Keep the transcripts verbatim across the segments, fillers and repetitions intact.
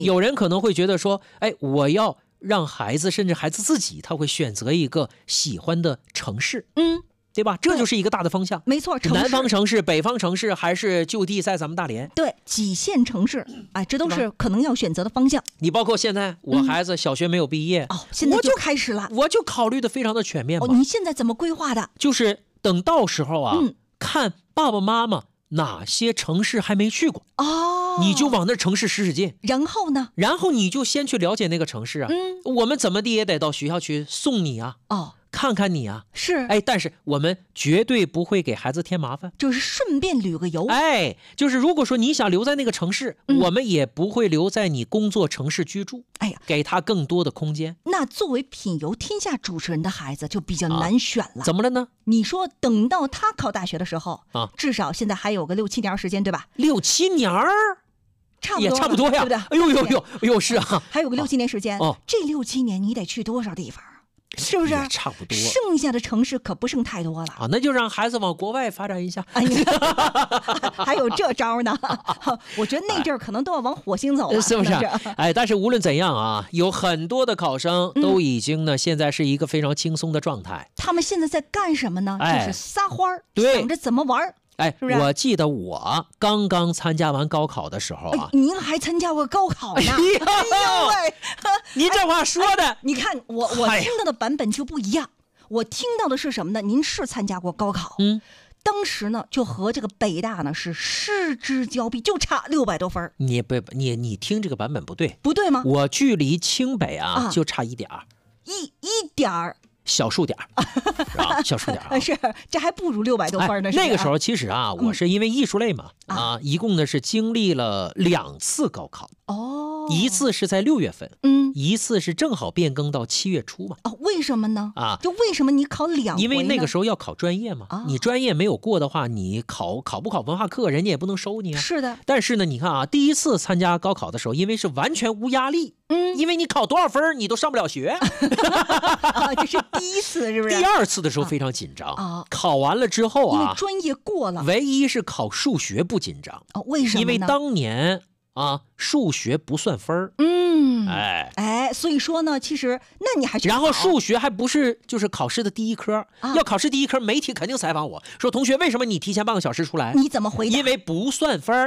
有人可能会觉得说，哎，我要让孩子，甚至孩子自己，他会选择一个喜欢的城市， 嗯， 对吧？这就是一个大的方向。 没错， 南方城市、北方城市，还是就地在咱们大连？ 对，几线城市，哎，这都是可能要选择的方向。 你包括现在我孩子小学没有毕业， 嗯、哦，现在就开始了， 我就考虑的非常的全面嘛。 哦，你现在怎么规划的？ 就是等到时候啊， 嗯、 看爸爸妈妈哪些城市还没去过哦， 你就往那城市使使劲。 然后呢？ 然后你就先去了解那个城市啊。 嗯， 我们怎么地也得到学校去送你啊。 哦。 看看你啊， 是， 哎，但是我们绝对不会给孩子添麻烦， 就是顺便旅个游。 哎，就是如果说你想留在那个城市，嗯、我们也不会留在你工作城市居住。 哎呀， 给他更多的空间。 那作为品游天下主持人的孩子就比较难选了。 啊、怎么了呢？ 你说等到他考大学的时候啊， 至少现在还有个六七年时间，对吧？ 六七年儿。 差不多也差不多呀， 对不对？ 哎呦呦呦，哎呦是啊， 还有个六七年时间。 哦， 这六七年你得去多少地方？是不是？ 也差不多。 剩下的城市可不剩太多了啊，那就让孩子往国外发展一下。 哎呀，还有这招呢？我觉得那阵儿可能都要往火星走了， 是不是？哎，但是无论怎样啊，有很多的考生都已经呢，嗯、现在是一个非常轻松的状态。 他们现在在干什么呢？ 哎、 就是撒欢儿， 想着怎么玩。 哎， 是是我记得我刚刚参加完高考的时候啊， 哎、您还参加过高考呢？哎呦喂， 您这话说的， 哎、你看我我听到的版本就不一样。我听到的是什么呢？您是参加过高考， 嗯， 当时呢就和这个北大呢是失之交臂，就差六百多分。 你不你你听这个版本不对， 不对吗？ 我距离清北啊、啊就差一点儿， 一一点儿。 小数点是吧？小数点啊， 是，这还不如六百多分呢、 哎。那个时候其实啊，我是因为艺术类嘛，嗯、啊，一共呢是经历了两次高考。 哦， 一次是在六月份， 嗯， 一次是正好变更到七月初嘛。 哦，为什么呢？ 啊， 就为什么你考两回呢？ 因为那个时候要考专业嘛， 啊、 你专业没有过的话，你考考不考文化课，人家也不能收你啊。 是的。 但是呢，你看啊，第一次参加高考的时候，因为是完全无压力。 嗯， 因为你考多少分你都上不了学。 啊，这是第一次，是不是？ 第二次的时候非常紧张啊。 考完了之后啊， 因为专业过了， 唯一是考数学不紧张。 哦，为什么呢？ 因为当年啊，数学不算分嗯， 哎哎，所以说呢，其实那你还是然后数学还不是就是考试的第一科，啊、要考试第一科，媒体肯定采访我说，同学为什么你提前半个小时出来？ 你怎么回答？ 因为不算分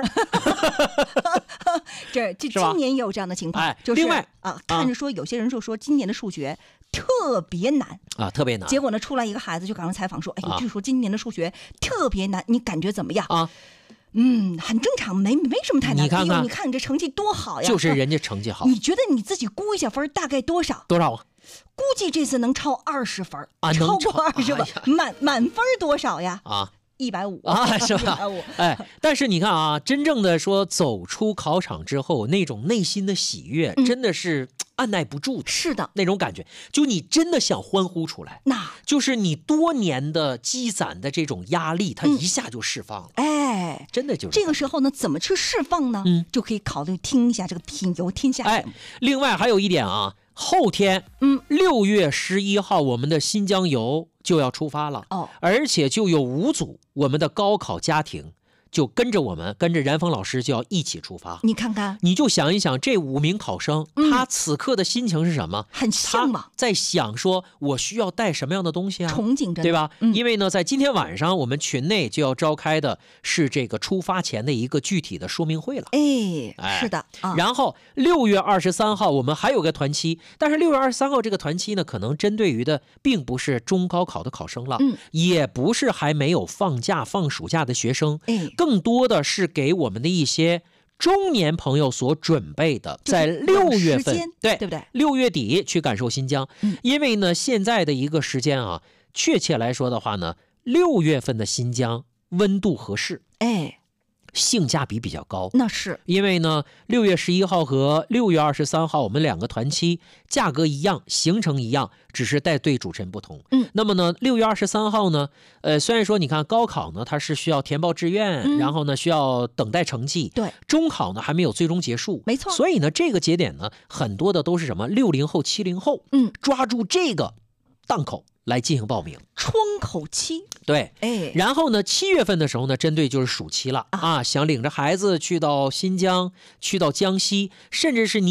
这这今年也有这样的情况， 哎、 就是另外啊，看着说有些人就说今年的数学特别难啊，特别难。 结果呢，出来一个孩子就赶上采访说，哎， 啊、 据说今年的数学特别难，你感觉怎么样啊？ 嗯，很正常，没没什么太难。 你看看， 哎、你看你这成绩多好呀！ 就是人家成绩好。 你觉得你自己估一下分大概多少？ 多少啊？ 估计这次能超二十分啊， 超过二十分， 哎、 满满分多少呀？ 啊， 一百五啊，是吧？哎，但是你看啊，真正的说走出考场之后，那种内心的喜悦， 嗯、 真的是按耐不住的。 是的， 那种感觉，就你真的想欢呼出来， 那就是你多年的积攒的这种压力，它一下就释放了。 嗯、哎， 真的就是这个时候呢，怎么去释放呢？ 嗯， 就可以考虑听一下这个品游天下。 哎，另外还有一点啊，后天， 嗯， 六月十一号，我们的新疆游就要出发了哦， 而且就有五组我们的高考家庭。就跟着我们，跟着然峰老师就要一起出发。 你看看， 你就想一想，这五名考生，嗯、他此刻的心情是什么？ 很向往， 在想说，我需要带什么样的东西啊？ 憧憬着， 对吧？ 嗯、 因为呢，在今天晚上，我们群内就要召开的是这个出发前的一个具体的说明会了。 哎， 哎是的。啊、 然后六月二十三号，我们还有个团期，但是六月二十三号这个团期呢，可能针对于的并不是中高考的考生了， 嗯， 也不是还没有放假放暑假的学生， 哎， 更多的是给我们的一些中年朋友所准备的，在六月份， 对对不对？ 六月底去感受新疆， 嗯、 因为呢，现在的一个时间啊，确切来说的话呢，六月份的新疆温度合适， 哎。 性价比比较高， 那是因为呢，六月十一号和六月二十三号我们两个团期价格一样，行程一样，只是带队主持人不同。 嗯， 那么呢，六月二十三号呢，呃，虽然说你看高考呢，它是需要填报志愿， 嗯、 然后呢需要等待成绩， 对， 中考呢还没有最终结束， 没错。 所以呢，这个节点呢，很多的都是什么六零后、七零后， 嗯， 抓住这个档口来进行报名， 窗口期。 对， 哎， 然后呢，七月份的时候呢，针对就是暑期了啊，啊想领着孩子去到新疆，去到江西，甚至是你。